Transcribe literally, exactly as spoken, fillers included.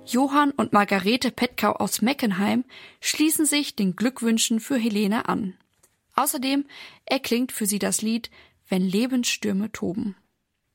Johann und Margarete Petkau aus Meckenheim schließen sich den Glückwünschen für Helene an. Außerdem erklingt für sie das Lied »Wenn Lebensstürme toben«.